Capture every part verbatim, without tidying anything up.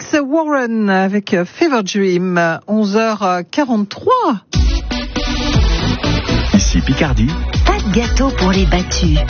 Warren avec Fever Dream, onze heures quarante-trois. Ici Picardie. Pas de gâteau pour les battus.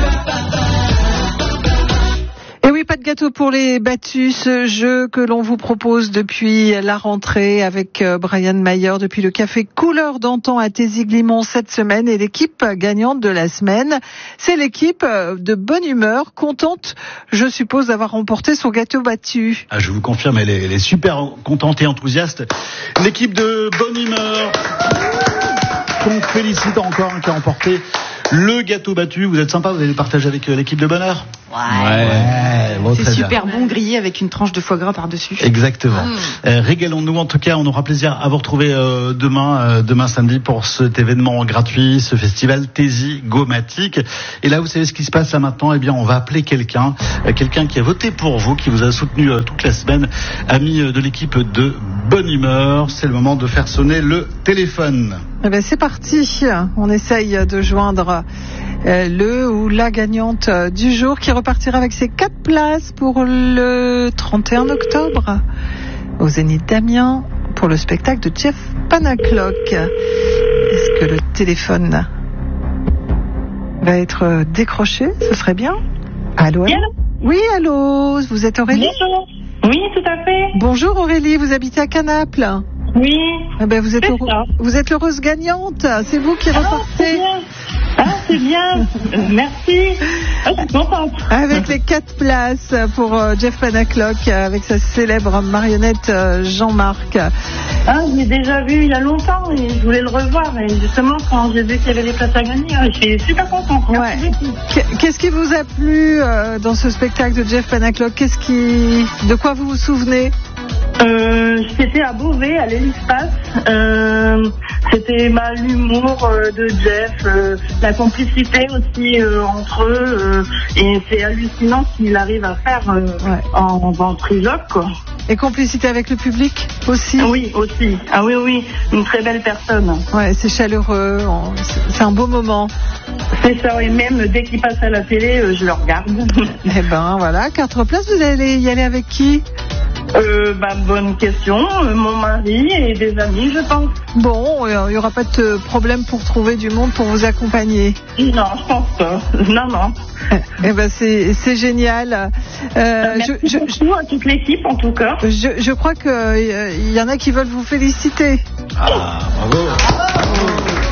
Et oui, pas de gâteau pour les battus, ce jeu que l'on vous propose depuis la rentrée avec Brian Mayer, depuis le café Couleur d'antan à Taisy-Glimont cette semaine. Et l'équipe gagnante de la semaine, c'est l'équipe de bonne humeur, contente, je suppose, d'avoir remporté son gâteau battu. Ah, je vous confirme, elle est, elle est super contente et enthousiaste. L'équipe de bonne humeur, qu'on félicite encore, hein, qui a remporté le gâteau battu. Vous êtes sympa, vous allez le partager avec l'équipe de bonheur. Ouais, ouais bon, c'est super bien. Bon grillé avec une tranche de foie gras par-dessus. Exactement. Mmh. Euh, régalons-nous. En tout cas, on aura plaisir à vous retrouver euh, demain, euh, demain samedi pour cet événement gratuit, ce festival Taisy-Gomatique. Et là, vous savez ce qui se passe là maintenant. Eh bien, on va appeler quelqu'un, euh, quelqu'un qui a voté pour vous, qui vous a soutenu euh, toute la semaine, ami euh, de l'équipe de bonne humeur. C'est le moment de faire sonner le téléphone. Eh ben, c'est parti. On essaye de joindre euh, le ou la gagnante du jour qui repartira avec ses quatre places pour le trente et un octobre au Zénith d'Amiens pour le spectacle de Jeff Panaclock. Est-ce que le téléphone va être décroché? Ce serait bien. Allô, allô? Oui, allô, vous êtes Aurélie? Bonjour. Oui, tout à fait. Bonjour Aurélie, vous habitez à Canaples? Oui. Eh ben, vous êtes, heureux, vous êtes l'heureuse gagnante. C'est vous qui repartez. Ah, c'est bien. Merci. Ah, je suis contente. Avec les quatre places pour euh, Jeff Panaclock, avec sa célèbre marionnette euh, Jean-Marc. Ah, je l'ai déjà vu il y a longtemps et je voulais le revoir. Et justement, quand j'ai vu qu'il y avait des places à gagner, je suis super contente. Merci ouais. Qu'est-ce qui vous a plu euh, dans ce spectacle de Jeff Panaclock? Qu'est-ce qui, de quoi vous vous souvenez? Euh, c'était à Beauvais, à l'Hélice-Passe. Euh, c'était bah, l'humour euh, de Jeff, euh, la complicité aussi euh, entre eux. Euh, et c'est hallucinant ce qu'il arrive à faire euh, ouais. en ventriloque, quoi. Et complicité avec le public aussi? Oui, aussi. Ah oui, oui, une très belle personne. Ouais, c'est chaleureux, c'est un beau moment. C'est ça, et même dès qu'il passe à la télé, euh, je le regarde. Eh ben voilà, quatre places, vous allez y aller avec qui? Euh, bah, bonne question. Euh, mon mari et des amis, je pense. Bon, il n'y aura pas de problème pour trouver du monde pour vous accompagner? Non, je pense pas. Non, non. Eh ben, c'est, c'est génial. Euh, Merci je, beaucoup je, à toute l'équipe, en tout cas. Je, je crois qu'il euh, y en a qui veulent vous féliciter. Ah, bravo. bravo.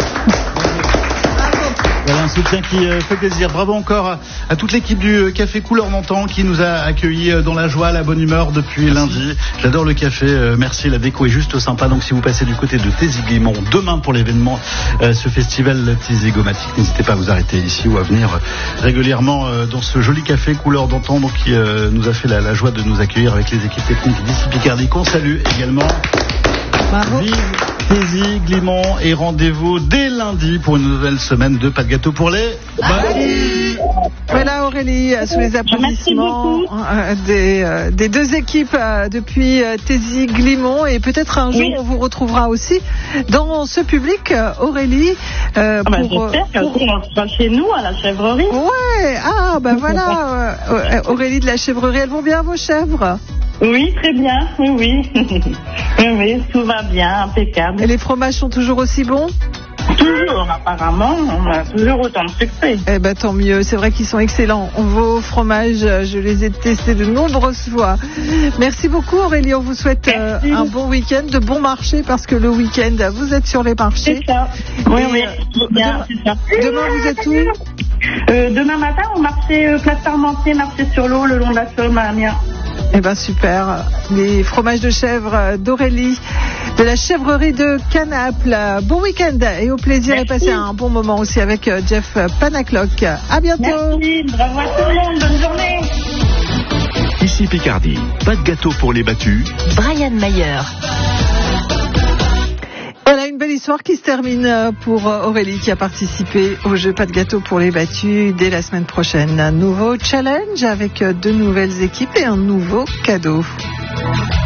Voilà un soutien qui euh, fait plaisir. Bravo encore à, à toute l'équipe du euh, Café Couleur d'antan qui nous a accueillis euh, dans la joie, la bonne humeur depuis lundi. J'adore le café, euh, merci, la déco est juste sympa. Donc si vous passez du côté de Taisy-Glimont demain pour l'événement, euh, ce festival Taisy-Gomatique, n'hésitez pas à vous arrêter ici ou à venir euh, régulièrement euh, dans ce joli Café Couleur d'antan, donc qui euh, nous a fait la, la joie de nous accueillir avec les équipes techniques d'ici Picardie qu'on salue également. Bravo. Vive Taisy-Glimont et rendez-vous dès lundi pour une nouvelle semaine de Pas de gâteau pour les battus. Voilà Aurélie, sous les applaudissements des, euh, des deux équipes euh, depuis euh, Taisy-Glimont, et peut-être un jour oui. on vous retrouvera aussi dans ce public, euh, Aurélie. Euh, ah bah pour, j'espère pour... qu'on sera chez nous à la chèvrerie. Ouais, ah bah voilà, euh, Aurélie de la chèvrerie, elles vont bien vos chèvres? Oui, très bien, oui, oui. oui, oui, tout va bien, impeccable. Et les fromages sont toujours aussi bons? Toujours, apparemment, on a toujours autant de succès. Eh ben tant mieux, c'est vrai qu'ils sont excellents. Vos fromages, je les ai testés de nombreuses fois. Merci beaucoup Aurélie, on vous souhaite euh, un bon week-end, de bons marchés, parce que le week-end, vous êtes sur les marchés. C'est ça, oui, Et, oui, euh, bien, demain, c'est ça. Demain, vous êtes où? euh, Demain matin, on marchait euh, place Parmentier, marché sur l'eau, le long de la Somme à Amiens. Eh ben super, les fromages de chèvre d'Aurélie de la chèvrerie de Canaples. Bon week-end et au plaisir. Merci. Et passer un bon moment aussi avec Jeff Panaclock. À bientôt. Merci, bravo à tout le monde, bonne journée. Ici Picardie, pas de gâteau pour les battus. Brian Mayer. Voilà une belle histoire qui se termine pour Aurélie qui a participé au jeu Pas de gâteau pour les battus dès la semaine prochaine. Un nouveau challenge avec deux nouvelles équipes et un nouveau cadeau.